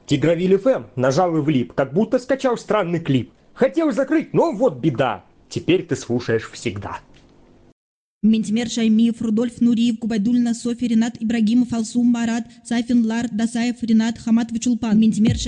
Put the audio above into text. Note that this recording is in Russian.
Тигровиль ФМ нажал и влип, как будто скачал странный клип. Хотел закрыть, но вот беда. Теперь ты слушаешь всегда. Ментимер Шаймиев, Рудольф Нуриев, Губайдульна, Софья, Ренат Ибрагимов, Алсум, Марат, Сайфин, Лар, Дасаев, Ренат, Хаматович Улпан. Ментимер